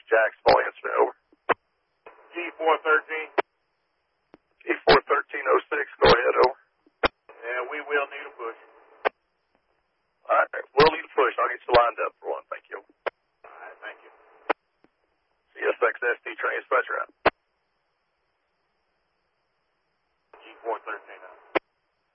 Jack, small incident, over. G413. G41306, go ahead, over. Yeah, we will need a push. All right, we'll need a push. I'll get you lined up for one. Thank you. All right, thank you. CSXSD train dispatcher out.